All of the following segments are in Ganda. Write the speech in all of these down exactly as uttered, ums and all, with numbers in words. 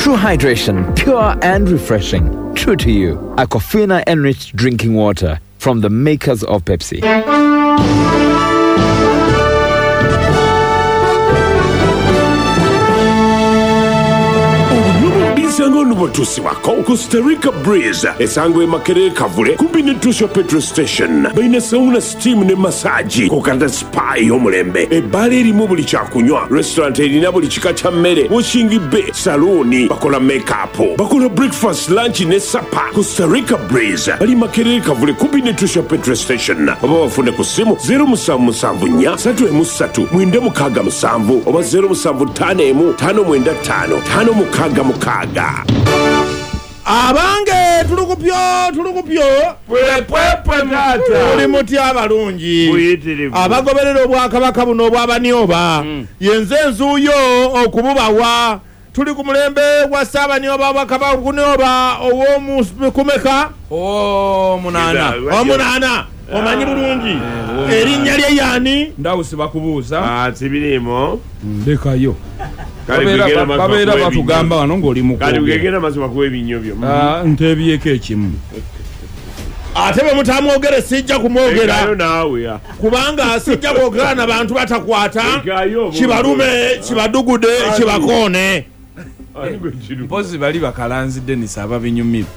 True hydration, pure and refreshing. True to you. Aquafina enriched drinking water from the makers of Pepsi. Sango nubotusi wako Costa Rica Breeze esango emakere kavule kumbine tusho petrol station baina sauna steam ne massage kokanda spa yomulembe ebale erimu buli kyakunywa restaurant erina buli kika kya mmere washing bay saloni bakola make-up bakola breakfast lunch ne supper. Costa Rica Breeze bali makere kavule kumbine tusho petrol station oba wafune ku simu zero musanvu musanvu nnya satu emu satu mwenda mukaga musanvu oba zero musanvu ttaano emu ttaano mwenda ttaano ttaano mukaga mukaga. Abange tulukupyo tulukupyo pwe pwe pwe tata oli muti abalungi abagoberera obwakabaka buno obwabanioba mm. yenze nzuyo okububawa tuli ku mulembe gwa Ssabanioba Obwakabaka kunioba ow'omukumeka o munana o munana omanyi bulungi erinnya lye yani ndawusi bakubuuza ah sibirimo ndekayo babeera batugamba wano ng'oli mukubi kali bugegera mazima kuwa ebinnyo byo ntebyeko ekimu ate bwe mutamwogere sijja kumwogera kubanga sijja kwogera n'abantu batakwata kibalume kibadugude kibakoone mpozi bali bakalanzi Dennis ababinyumira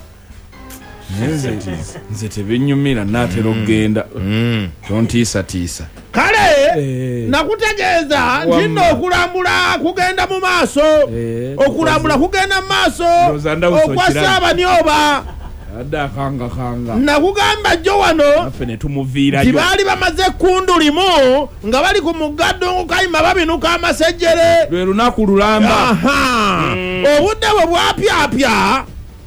nze nze tebinyumira naatera okugenda tontiisatiisa kale nakutegeeza nti okulambula kugenda mu maaso okulambula kugenda mu maaso okwa Ssabanioba adda kanga kanga nakugamba jjo wano naffe ne tumuviirayo tibaali bamaze ekkundu limu nga bali ku mugaddo ngukayima babinuka amasejjere lwe lunaku lulamba obudde bwe bwapyapya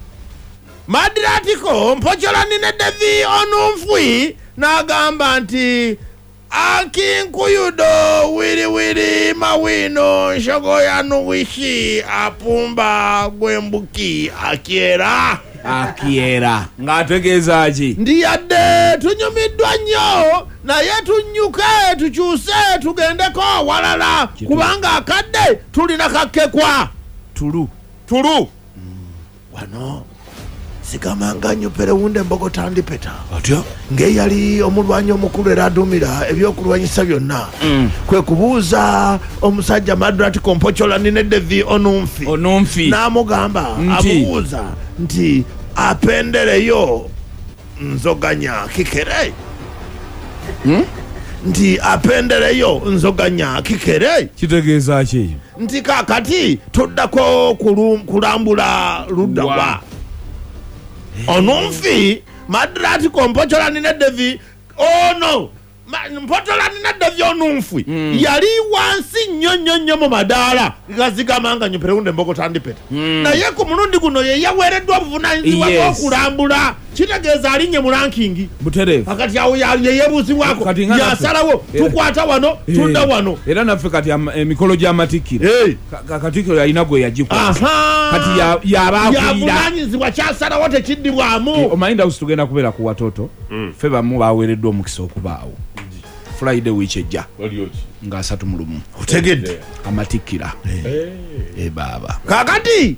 Madratiko Mpocholani ne Devi Onumfwi n'agamba nti akinkuyudo wiri wiri mawino nshogoya nuwishi apumba gwembuki akiera akiera ng'ategeeza ki ndi yadde tunyumiddwa nnyo naye tunyuke tukyuse tugendeko walala kubanga akadde tulina kakkekwa tulu tulu mm. wano sigamanga nyupere wunde mbogo tandipeta atyo ngeyali omulwanyi omukulu era adumira ebyokulwanyisa byonna mm. kwe kubuuza omusajja Madratiko Mpocholani ne Devi Onumfi Onumfi n'amugamba amubuuza nti apendereyo nzoganya kikere hmm? nti apendereyo nzoganya kikere kitegeeza ki nti kakati tuddako kulambula ludda wa wow. Onumfi Madratiko Mpocholani ne Devi oh no Mpocholani ne Devi Onumfi mm. yali wansi nnyo nnyo nnyo mu madaala gazigamanga nyupere wunde mbogo tandipeta mm. naye ku mulundi guno ye yaweereddwa obuvunaanyizibwa bw'okulambula kitegeeza alinnye mu ranking butereevu akati awo yeyeebuuzibwako yasalawo tukwata wano tudda wano era naffe kati emikolo gy'amatikkiro katikkiro yalina gwe yagikwata kati yabunaanyizibwa kyasalawo tekiddibwamu omanyi ndawusi tugenda kubeera ku watoto ffe bamu baweereddwa omukisa okubaawo Friday week ejja nga asatu mu lumu otegedde amatikkira e baba kakati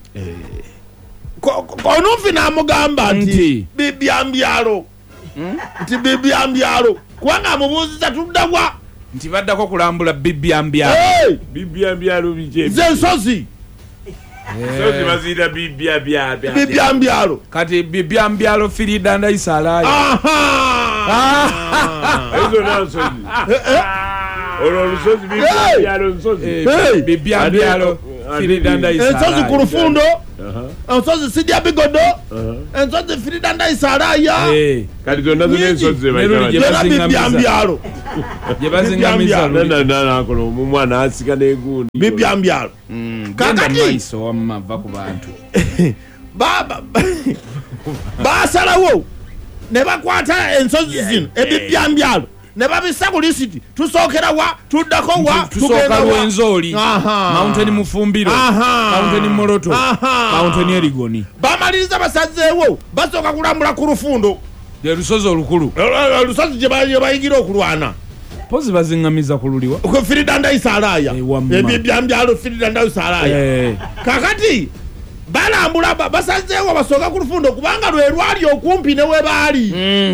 Onumfi n'amugamba nti bibyambyalo nti bibyambyalo kubanga amubuuziza tuddawa nti baddako kulambula bibyambyalo bibyambyalo bije ze nsozi sozi bazira bibyambyalo bibyambyalo kati bibyambyalo Firida Ndaisalayo ezo nansozi olo lusozi bibyambyalo nsozi bibyambyalo Firida Ndaisalayo ensozi ku lufundo ensozi Sidya Bigodo ensozi Firida Ndaisalayo kati zonna zonna ensozi bibyambyalo yebazingamisa nanakolo omwana asika n'egundi bibyambyalo kakati maiso wamma va ku bantu baba basalawo ne bakwata ensozi zino ebibyambyalo ne babisa ku lisiti tusookera wa tuddako wa tusooka Lwenzoli Mountain Mufumbiro Mountain Moroto Mountain Erigoni bamaliriza basazeewo basooka kulambula ku lufundo lwe lusozi olukulu lusozi gye bayigira okulwana pozi bazingamiza kululiwa Firida Ndaisalayo ebibyambyalo Firida Ndaisalayo kakati balambula basazeewo basooka ku lufundo kubanga lwe lwali okumpi ne we baali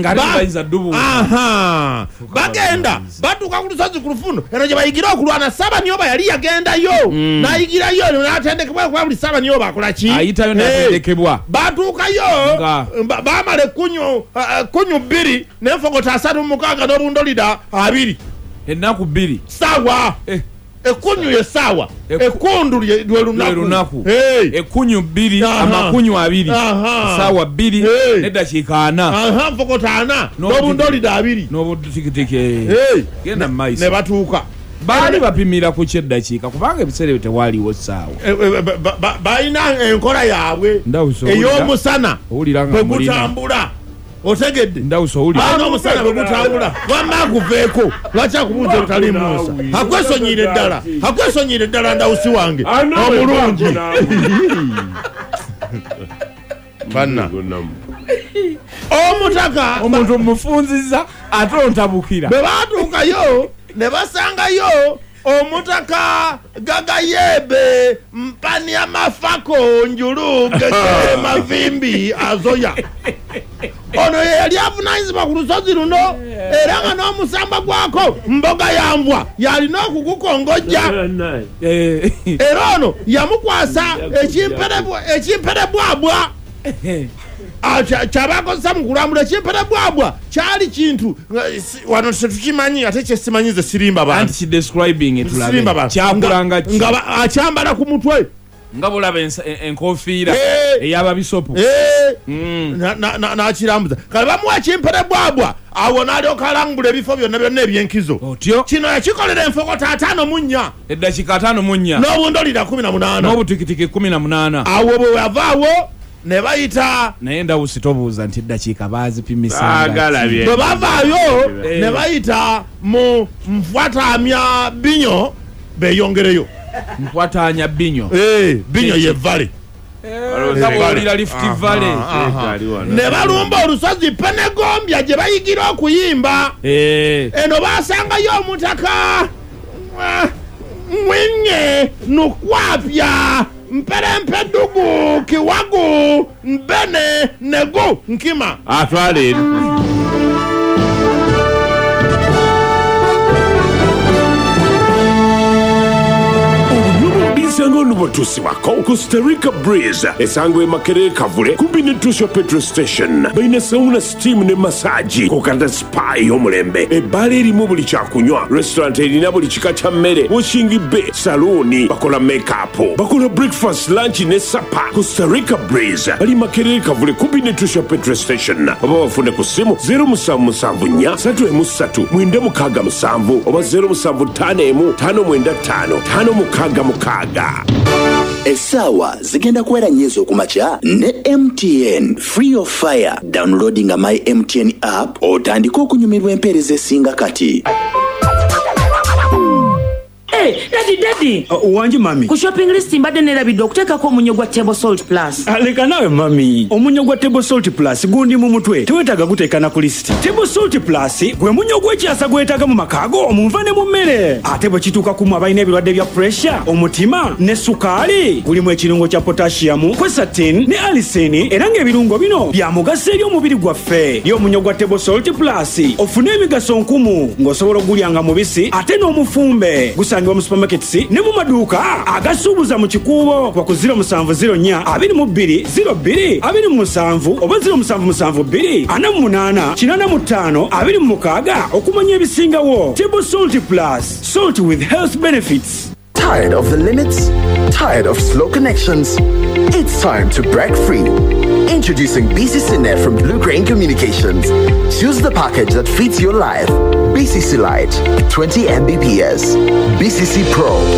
aha bagenda batuuka ku lusozi ku lufundo eno gye bayigira okulwana Sabanyoba yali yagendayo n'ayigirayo n'atendekebwa kuba buli Sabanyoba akola ki ayitayo n'atendekebwa batuukayo baamala ekkunyu kkunyu bbiri n'enfogota asatu mu mukaaga n'obundolida abiri ennaku bbiri saawa ekunyu ye sawa ekundu lwe lunaku ekunyu bbiri amakunyu abiri sawa bbiri n'eddakiika ana aha nfokota ana n'obundolida abiri n'obutikitiki genda mu maaso ne batuuka baali bapimira ku kyeddakiika kubanga ebiseera ebyo tewaaliwo ssaawa balina enkola yaabwe ey'omusana bwe gutambula otegedde ndawuso uli bano omusana bwe gutambula wamma akuveeko lwaki akubuuza obutali Musa akwesonyiire ddala akwesonyiire ddala ndawusi wange omulungi banna omutaka omuntu mufunziza ate ontabukira bwe baatuukayo ne basangayo omutaka Gagayebe mpani amafako njuluge mavimbi azoya ono yali avunanyizibwa ku lusozi luno era nga n'omusamba gwako mboga yambwa yalina okugukongojja era ono yamukwasa ekimperebwabwa kyabakozesa mu kulambula ekimperebwabwa kyali kintu wano tetukimanyi ate kyesimanyize sirimba bantu nga akyambala ku mutwe nga bulaba enkofiira ey'ababisopo n'akirambuza kale bamuwa ekimperebwabwa awo n'alyoka alangula ebifo byonna byonna ebyenkizo otyo kino yakikolera enfokota ataano mu nnya eddakiika ataano mu nnya n'obundolira kumi na munaana n'obutikitiki kumi na munaana awo bwe yavaawo ne bayita naye ndawusi tobuuza nti eddakiika baazipimisanga bwe bavaayo ne bayita mu nfwatamya binyo beeyongereyo nkwatanya binyo binyo ye vale olira Rift Valley ne balumba olusozi Penegombya gye bayigira okuyimba eno basangayo omutaka Mwinye nukwapya mperempedugu kiwagu mbene negu nkima atwale Isango nubotusi wako Costa Rica Breeze esangwe Makerere Kavule kumbi ne Tusho Petrol Station baina sauna steam ne massage kokanda spa y'omulembe ebbala erimu buli kyakunywa restaurant erina buli kika kya mmere washingi be saloni bakola make-up bakola breakfast lunch ne supper Costa Rica Breeze bali Makerere Kavule kumbi ne Tusho Petrol Station oba wafune ku simu zero seven seven nnya three emu three mwenda mukaaga musanvu oba zero seven five emu five mwenda five five mukaaga mukaaga Esawa zigenda kuwera nyezo kumacha ne M T N free of fire downloading my M T N app otandika okunyumirwa empeereza esinga kati. Hey, daddy, daddy. Uh, wanji mami. Ku shopping list mbadde nerabidde okuteekako omunyo gwa Table Salt Plus. Uh, leka nawe mami. Omunyo gwa Table Salt Plus gundi mu mutwe. Tewetaaga guteeka na ku list. Table Salt Plus gwe munyo gw'ekyasa gwetaaga mu makaago omunva ne mu mmere. Ate bwe kituuka ku abalina ebirwadde bya pressure, omutima ne sukaali. Gulimu ekirungo kya potassium, quercetin ne allicin era ng'ebirungo bino bya mugaso eri omubiri gwaffe. Yo omunyo gwa Table Salt Plus ofuna emigaso nkumu ng'osobola okugulyanga mubisi ate n'omufumbe. Gusanga mu supermarkets ne mu maduuka agasuubuza mu kikuubo kwa ku zero seven zero nnya two two zero two two seven oba zero seven seven two ana munana kinana mutano abiri mukaaga okumanya ebisingawo. Table Salt Plus, salt with health benefits. Tired of the limits? Tired of slow connections? It's time to break free. Introducing B C C Net from Blue Crane Communications. Choose the package that fits your life. B C C Lite, twenty megabits per second. B C C Pro,